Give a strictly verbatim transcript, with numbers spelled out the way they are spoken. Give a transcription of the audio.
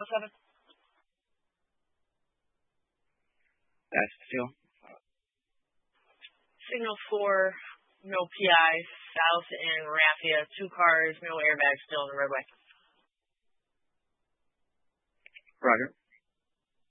seven. That's still. Signal four, no P I, south in Raffia, two cars, no airbags, still on the roadway. Roger.